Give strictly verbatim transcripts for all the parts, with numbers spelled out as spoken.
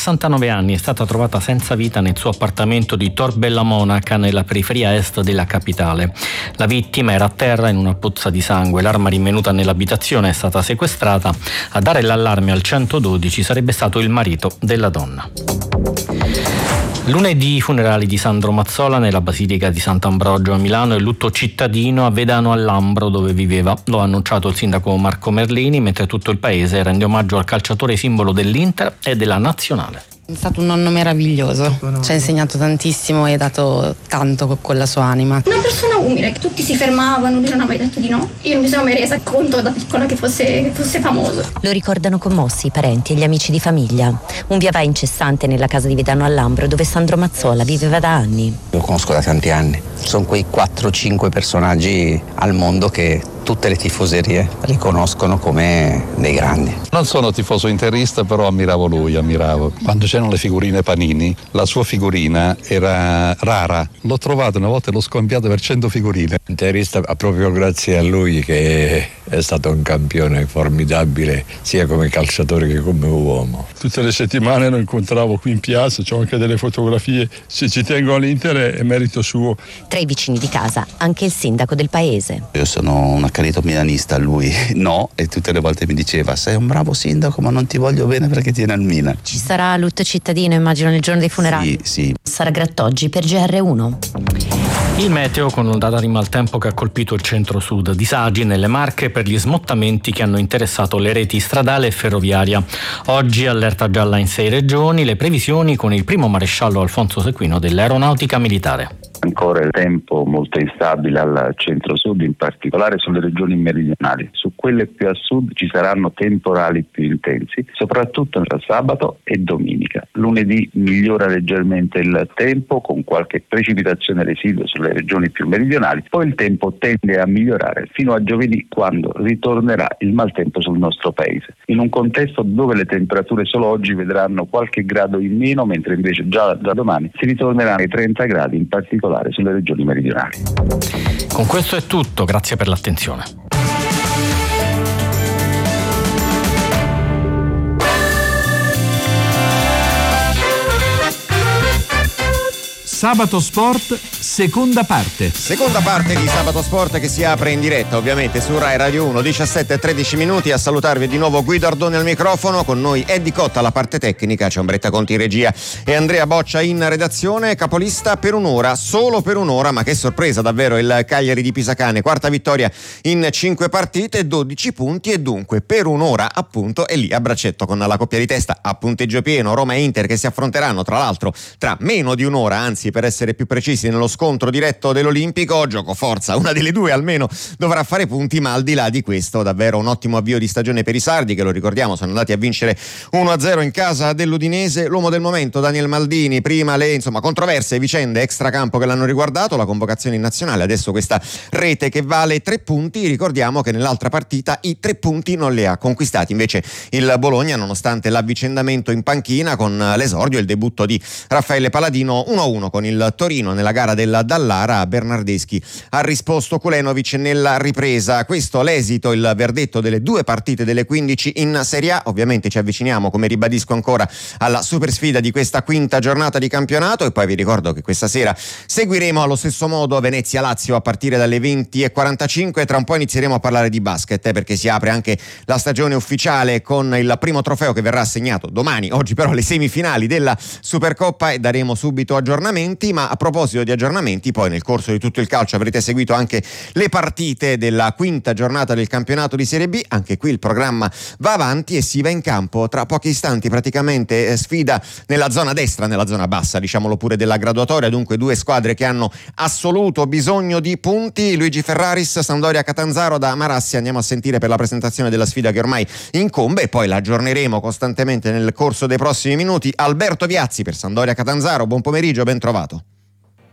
sessantanove anni, è stata trovata senza vita nel suo appartamento di Tor Bella Monaca, nella periferia est della capitale. La vittima era a terra in una pozza di sangue. L'arma rinvenuta nell'abitazione è stata sequestrata. A dare l'allarme al centododici sarebbe stato il marito della donna. Lunedì funerali di Sandro Mazzola nella Basilica di Sant'Ambrogio a Milano e lutto cittadino a Vedano al Lambro, dove viveva. Lo ha annunciato il sindaco Marco Merlini, mentre tutto il paese rende omaggio al calciatore simbolo dell'Inter e della Nazionale. È stato un nonno meraviglioso, ci ha insegnato tantissimo e ha dato tanto con la sua anima. Una persona umile, che tutti si fermavano, lui non ha mai detto di no. Io non mi sono mai resa conto da piccola che fosse, che fosse famoso. Lo ricordano commossi i parenti e gli amici di famiglia. Un via vai incessante nella casa di Vedano al Lambro, dove Sandro Mazzola viveva da anni. Lo conosco da tanti anni, sono quei quattro cinque personaggi al mondo che tutte le tifoserie riconoscono come dei grandi. Non sono tifoso interista, però ammiravo lui, ammiravo. Quando c'erano le figurine Panini, la sua figurina era rara. L'ho trovato una volta e l'ho scambiato per cento figurine. Interista proprio grazie a lui, che è stato un campione formidabile sia come calciatore che come uomo. Tutte le settimane lo incontravo qui in piazza, c'ho anche delle fotografie. Se ci tengo all'Inter è merito suo. Tra i vicini di casa anche il sindaco del paese. Io sono un accanito milanista, lui no, e tutte le volte mi diceva: sei un bravo sindaco ma non ti voglio bene perché tieni al Milan. Ci sarà lutto cittadino, immagino, nel giorno dei funerali? Sì, sì. Sara Grattoggi per G R uno. Il meteo con ondata di maltempo che ha colpito il centro-sud, disagi nelle Marche per gli smottamenti che hanno interessato le reti stradale e ferroviaria. Oggi allerta gialla in sei regioni, le previsioni con il primo maresciallo Alfonso Sequino dell'Aeronautica Militare. Ancora il tempo molto instabile al centro-sud, in particolare sulle regioni meridionali. Su quelle più a sud ci saranno temporali più intensi, soprattutto tra sabato e domenica. Lunedì migliora leggermente il tempo con qualche precipitazione residua sulle regioni più meridionali, poi il tempo tende a migliorare fino a giovedì, quando ritornerà il maltempo sul nostro paese, in un contesto dove le temperature solo oggi vedranno qualche grado in meno, mentre invece già da domani si ritornerà ai trenta gradi, in particolare sulle regioni meridionali. Con questo è tutto, grazie per l'attenzione. Sabato Sport, seconda parte. Seconda parte di Sabato Sport che si apre in diretta ovviamente su Rai Radio uno, diciassette e tredici minuti. A salutarvi di nuovo Guido Ardoni al microfono, con noi Eddie Cotta alla parte tecnica, c'è Ombretta Conti in regia e Andrea Boccia in redazione. Capolista per un'ora, solo per un'ora, ma che sorpresa davvero il Cagliari di Pisacane, quarta vittoria in cinque partite, dodici punti, e dunque per un'ora appunto è lì a braccetto con la coppia di testa a punteggio pieno, Roma e Inter, che si affronteranno tra l'altro tra meno di un'ora, anzi per essere più precisi nello scontro diretto dell'Olimpico. Gioco forza, una delle due almeno dovrà fare punti, ma al di là di questo davvero un ottimo avvio di stagione per i sardi, che lo ricordiamo sono andati a vincere uno a zero in casa dell'Udinese. L'uomo del momento Daniel Maldini, prima le insomma controverse vicende extracampo che l'hanno riguardato, la convocazione in nazionale, adesso questa rete che vale tre punti. Ricordiamo che nell'altra partita i tre punti non li ha conquistati invece il Bologna, nonostante l'avvicendamento in panchina con l'esordio e il debutto di Raffaele Paladino. Uno a uno con il Torino nella gara della Dallara. Bernardeschi ha risposto Kulenovic nella ripresa. Questo l'esito, il verdetto delle due partite delle quindici in Serie A. Ovviamente ci avviciniamo, come ribadisco ancora, alla super sfida di questa quinta giornata di campionato, e poi vi ricordo che questa sera seguiremo allo stesso modo Venezia-Lazio a partire dalle venti e quarantacinque. Tra un po' inizieremo a parlare di basket, eh, perché si apre anche la stagione ufficiale con il primo trofeo che verrà assegnato domani. Oggi però le semifinali della Supercoppa e daremo subito aggiornamenti. Ma a proposito di aggiornamenti, poi nel corso di tutto il calcio avrete seguito anche le partite della quinta giornata del campionato di Serie B. Anche qui il programma va avanti e si va in campo tra pochi istanti, praticamente eh, sfida nella zona destra, nella zona bassa, diciamolo pure, della graduatoria. Dunque due squadre che hanno assoluto bisogno di punti. Luigi Ferraris, Sampdoria Catanzaro da Marassi. Andiamo a sentire per la presentazione della sfida che ormai incombe, e poi la aggiorneremo costantemente nel corso dei prossimi minuti. Alberto Viazzi per Sampdoria Catanzaro, buon pomeriggio, ben trovato.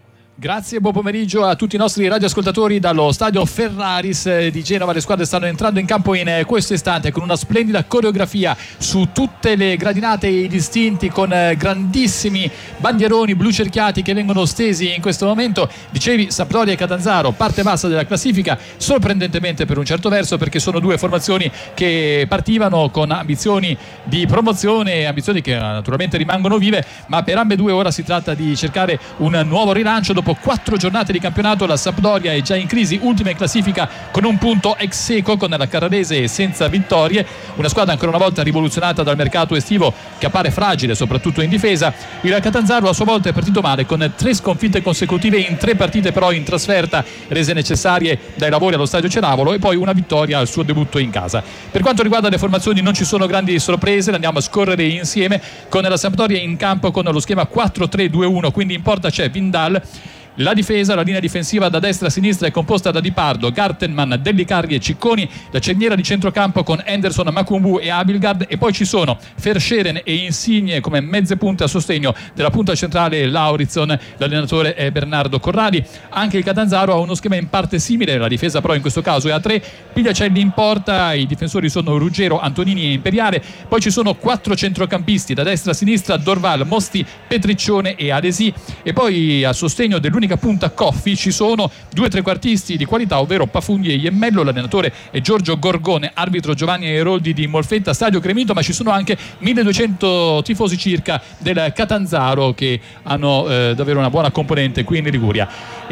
Grazie, buon pomeriggio a tutti i nostri radioascoltatori dallo stadio Ferraris di Genova. Le squadre stanno entrando in campo in questo istante con una splendida coreografia su tutte le gradinate e i distinti, con grandissimi bandieroni blu cerchiati che vengono stesi in questo momento. Dicevi, Sampdoria e Catanzaro, parte bassa della classifica, sorprendentemente per un certo verso, perché sono due formazioni che partivano con ambizioni di promozione, ambizioni che naturalmente rimangono vive, ma per ambedue ora si tratta di cercare un nuovo rilancio. Dopo quattro giornate di campionato la Sampdoria è già in crisi, ultima in classifica con un punto ex aequo con la Carrarese senza vittorie, una squadra ancora una volta rivoluzionata dal mercato estivo che appare fragile soprattutto in difesa. Il Catanzaro a sua volta è partito male con tre sconfitte consecutive in tre partite però in trasferta, rese necessarie dai lavori allo stadio Ceravolo, e poi una vittoria al suo debutto in casa. Per quanto riguarda le formazioni non ci sono grandi sorprese, le andiamo a scorrere insieme, con la Sampdoria in campo con lo schema quattro tre due uno, quindi in porta c'è Vindal. La difesa, la linea difensiva da destra a sinistra è composta da Di Pardo, Gartenman, Dellicarri e Cicconi, la cerniera di centrocampo con Henderson, Makumbu e Abilgard, e poi ci sono Verscheren e Insigne come mezze punte a sostegno della punta centrale Lauritson. L'allenatore è Bernardo Corradi. Anche il Catanzaro ha uno schema in parte simile, la difesa però in questo caso è a tre, Pigliacelli in porta, i difensori sono Ruggero, Antonini e Imperiale, poi ci sono quattro centrocampisti da destra a sinistra, Dorval, Mosti, Petriccione e Alesi, e poi a sostegno dell'unica punta Coffi ci sono due trequartisti di qualità, ovvero Pafundi e Iemmello. L'allenatore è Giorgio Gorgone, arbitro Giovanni Airoldi di Molfetta, stadio Cremito, ma ci sono anche milleduecento tifosi circa del Catanzaro che hanno eh, davvero una buona componente qui in Liguria.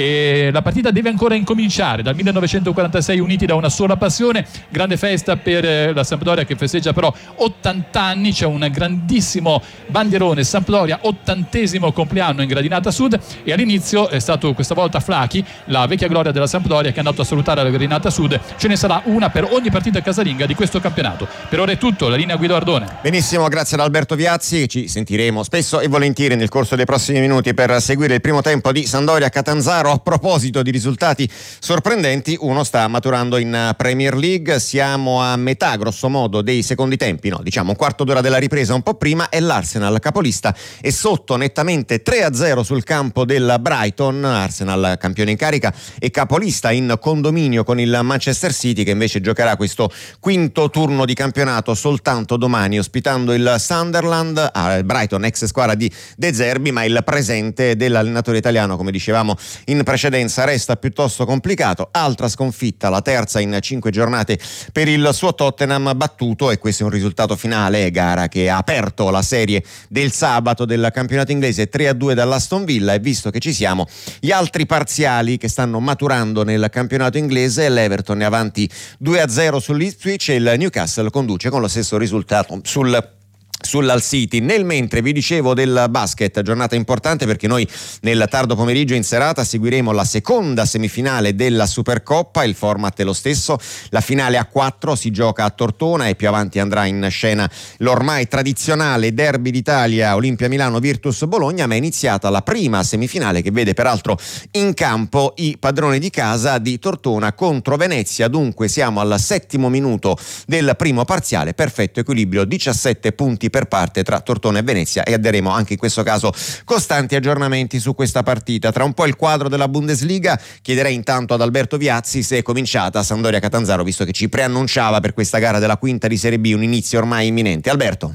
E la partita deve ancora incominciare, dal millenovecentoquarantasei uniti da una sola passione, grande festa per eh, la Sampdoria che festeggia però ottanta anni, c'è un grandissimo bandierone Sampdoria, ottantesimo compleanno in gradinata sud, e all'inizio è stato questa volta Flachi, la vecchia gloria della Sampdoria, che è andato a salutare la gradinata sud. Ce ne sarà una per ogni partita casalinga di questo campionato. Per ora è tutto, la linea Guido Ardone. Benissimo, grazie ad Alberto Viazzi, ci sentiremo spesso e volentieri nel corso dei prossimi minuti per seguire il primo tempo di Sampdoria Catanzaro. A proposito di risultati sorprendenti, uno sta maturando in Premier League, siamo a metà grosso modo dei secondi tempi, no, diciamo un quarto d'ora della ripresa un po' prima, e l'Arsenal capolista è sotto nettamente tre a zero sul campo del Brighton. Arsenal campione in carica e capolista in condominio con il Manchester City, che invece giocherà questo quinto turno di campionato soltanto domani, ospitando il Sunderland. Ah, Brighton ex squadra di De Zerbi, ma il presente dell'allenatore italiano, come dicevamo in precedenza, resta piuttosto complicato. Altra sconfitta, la terza in cinque giornate per il suo Tottenham battuto, e questo è un risultato finale, gara che ha aperto la serie del sabato del campionato inglese tre a due dall'Aston Villa. E visto che ci siamo, gli altri parziali che stanno maturando nel campionato inglese: l'Everton è avanti due a zero sull'Ipswich e il Newcastle conduce con lo stesso risultato sul sull'Hull City. Nel mentre vi dicevo del basket, giornata importante perché noi nel tardo pomeriggio in serata seguiremo la seconda semifinale della Supercoppa. Il format è lo stesso, la finale a quattro si gioca a Tortona e più avanti andrà in scena l'ormai tradizionale derby d'Italia Olimpia Milano Virtus Bologna, ma è iniziata la prima semifinale che vede peraltro in campo i padroni di casa di Tortona contro Venezia. Dunque siamo al settimo minuto del primo parziale, perfetto equilibrio, diciassette punti per parte tra Tortona e Venezia, e daremo anche in questo caso costanti aggiornamenti su questa partita. Tra un po' il quadro della Bundesliga. Chiederei intanto ad Alberto Viazzi se è cominciata Sampdoria Catanzaro, visto che ci preannunciava per questa gara della quinta di Serie B un inizio ormai imminente. Alberto.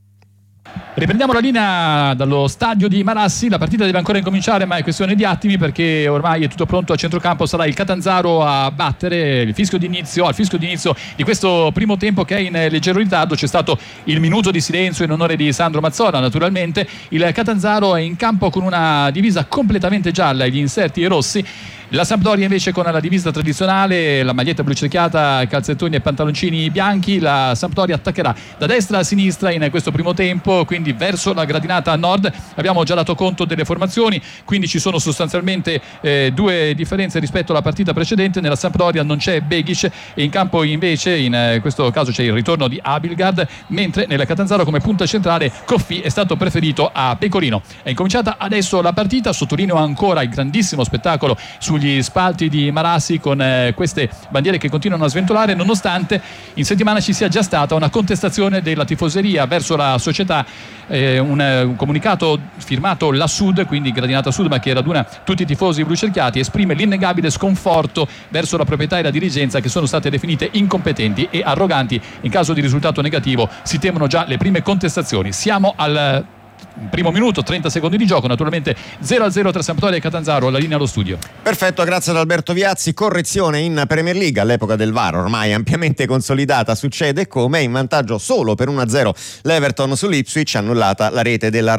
Riprendiamo la linea dallo stadio di Marassi, la partita deve ancora incominciare ma è questione di attimi perché ormai è tutto pronto a centrocampo, sarà il Catanzaro a battere il fischio d'inizio, al fischio d'inizio di questo primo tempo che è in leggero ritardo. C'è stato il minuto di silenzio in onore di Sandro Mazzola, naturalmente. Il Catanzaro è in campo con una divisa completamente gialla, gli inserti rossi. La Sampdoria invece con la divisa tradizionale, la maglietta blu cerchiata, calzettoni e pantaloncini bianchi. La Sampdoria attaccherà da destra a sinistra in questo primo tempo, quindi verso la gradinata a nord. Abbiamo già dato conto delle formazioni, quindi ci sono sostanzialmente eh, due differenze rispetto alla partita precedente. Nella Sampdoria non c'è Begic e in campo invece in eh, questo caso c'è il ritorno di Abilgard, mentre nella Catanzaro come punta centrale Coffi è stato preferito a Pecorino. È incominciata adesso la partita, sottolineo ancora il grandissimo spettacolo sugli spalti di Marassi con eh, queste bandiere che continuano a sventolare, nonostante in settimana ci sia già stata una contestazione della tifoseria verso la società eh, un, un comunicato firmato la Sud, quindi Gradinata Sud, ma che raduna tutti i tifosi brucerchiati, esprime l'innegabile sconforto verso la proprietà e la dirigenza, che sono state definite incompetenti e arroganti. In caso di risultato negativo si temono già le prime contestazioni. Siamo al primo minuto, trenta secondi di gioco, naturalmente zero a zero tra Sampdoria e Catanzaro. La linea allo studio. Perfetto, grazie ad Alberto Viazzi. Correzione in Premier League all'epoca del V A R, ormai ampiamente consolidata. Succede come in vantaggio solo per uno a zero l'Everton sull'Ipswich, annullata la rete della